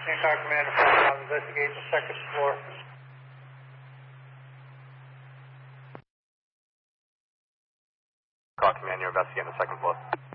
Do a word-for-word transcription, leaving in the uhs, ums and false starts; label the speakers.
Speaker 1: Hancock Commander, I'm investigating the second floor.
Speaker 2: Hancock Command, you're investigating the second floor.